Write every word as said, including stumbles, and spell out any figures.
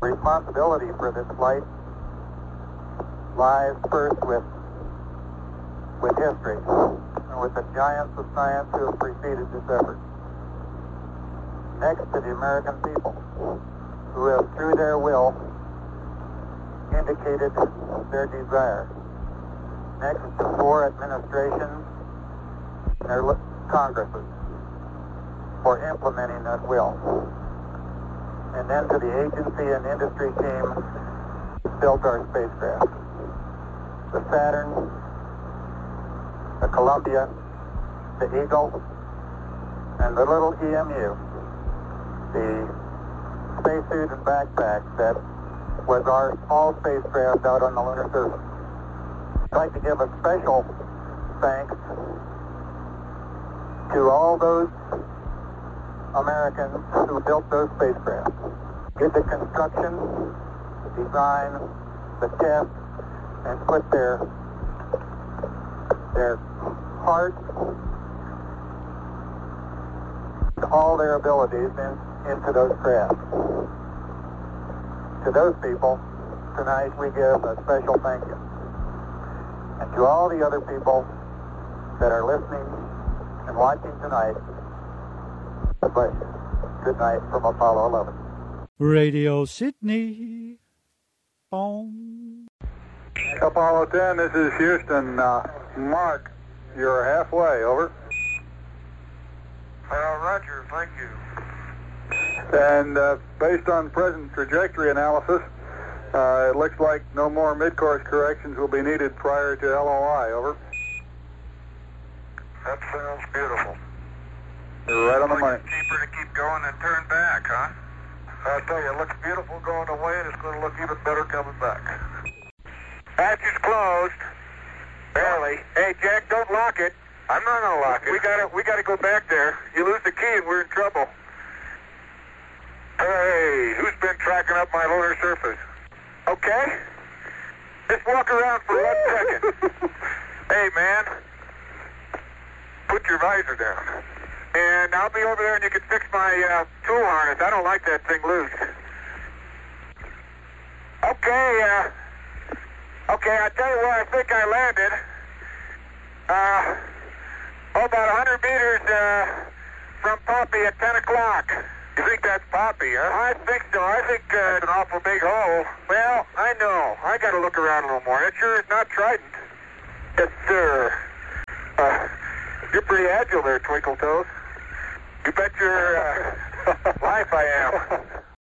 Responsibility for this flight lies first with with history and with the giants of science who have preceded this effort. Next to the American people, who have through their will indicated their desire. Next to four administrations and their Congresses for implementing that will. And then to the agency and industry team that built our spacecraft. The Saturn, the Columbia, the Eagle, and the little E M U, the spacesuit and backpack that was our small spacecraft out on the lunar surface. I'd like to give a special thanks to all those Americans who built those spacecraft, did the construction, the design, the test, and put their their heart, all their abilities in, into those craft. To those people, tonight we give a special thank you. And to all the other people that are listening and watching tonight, a pleasure. Good night from Apollo eleven. Radio Sydney. Boom. Apollo ten, this is Houston. Uh, Mark, you're halfway, over. Uh, roger, thank you. And uh, based on present trajectory analysis, uh, it looks like no more mid-course corrections will be needed prior to L O I, over. That sounds beautiful. You're right on the money. It's cheaper to keep going than turn back, huh? I tell you, it looks beautiful going away, and it's going to look even better coming back. Hatch is closed. Barely. Hey, Jack, don't lock it. I'm not going to lock it. We got to we got to go back there. You lose the key, and we're in trouble. Hey, who's been tracking up my lunar surface? Okay. Just walk around for one second. Hey, man. Put your visor down. And I'll be over there and you can fix my uh, tool harness. I don't like that thing loose. Okay, uh, okay, I'll tell you where I think I landed. Uh, oh, about one hundred meters uh, from Poppy at ten o'clock. You think that's Poppy, huh? I think so. I think uh, it's an awful big hole. Well, I know. I got to look around a little more. It sure is not Trident. Yes, sir. Uh, you're pretty agile there, Twinkle Toes. You bet your uh, life I am.